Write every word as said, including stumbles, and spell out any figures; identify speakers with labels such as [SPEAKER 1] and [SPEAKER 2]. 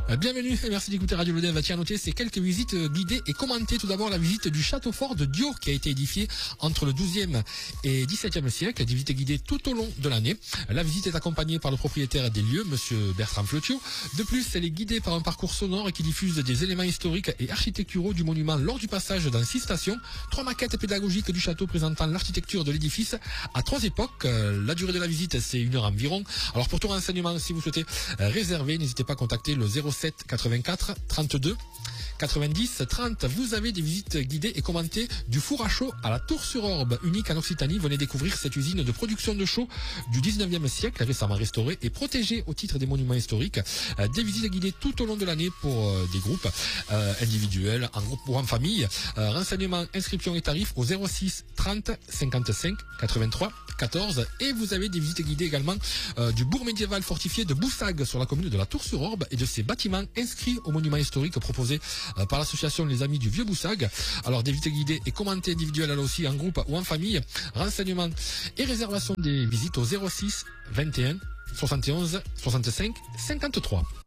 [SPEAKER 1] Bienvenue et merci d'écouter Radio Lodève. Tiens à noter ces quelques visites guidées et commentées. Tout d'abord la visite du château fort de Diot qui a été édifié entre le douzième et dix-septième siècle. Des visites guidées tout au long de l'année. La visite est accompagnée par le propriétaire des lieux, monsieur Bertrand Fletiot. De plus, elle est guidée par un parcours sonore qui diffuse des éléments historiques et architecturaux du monument lors du passage dans six stations. Trois maquettes pédagogiques du château présentant l'architecture de l'édifice à trois époques. La durée de la visite, c'est une heure environ. Alors pour tout renseignement, si vous souhaitez réserver, n'hésitez pas à contacter le zéro sept quatre-vingt-quatre trente-deux quatre-vingt-dix trente. Vous avez des visites guidées et commentées du four à chaud à la Tour-sur-Orbe, unique en Occitanie. Venez découvrir cette usine de production de chaud du dix-neuvième siècle, récemment restaurée et protégée au titre des monuments historiques. Des visites guidées tout au long de l'année pour des groupes euh, individuels, en groupe ou en famille. Euh, renseignements, inscriptions et tarifs au zéro six trente cinquante-cinq quatre-vingt-trois quatorze. Et vous avez des visites guidées également euh, du bourg médiéval fortifié de Boussague sur la commune de la Tour-sur-Orbe et de ses bâtiments inscrits aux monuments historiques proposés euh, par l'association Les Amis du Vieux Boussague. Alors des visites guidées et commentées individuelles là aussi en groupe ou en famille. Renseignements et réservation des visites au zéro six vingt et un soixante et onze soixante-cinq cinquante-trois.